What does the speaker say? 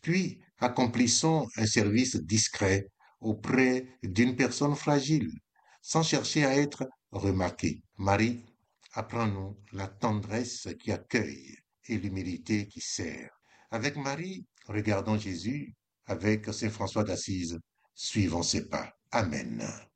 Puis, accomplissons un service discret auprès d'une personne fragile, sans chercher à être remarqué. Marie, apprends-nous la tendresse qui accueille et l'humilité qui sert. Avec Marie, regardons Jésus. Avec Saint François d'Assise, suivons ses pas. Amen.